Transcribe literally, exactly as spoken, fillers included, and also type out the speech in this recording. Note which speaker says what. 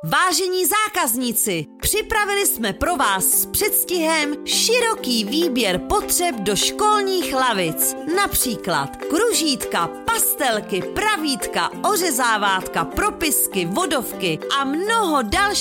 Speaker 1: Vážení zákazníci, připravili jsme pro vás s předstihem široký výběr potřeb do školních lavic. Například kružítka, pastelky, pravítka, ořezávátka, propisky, vodovky a mnoho dalších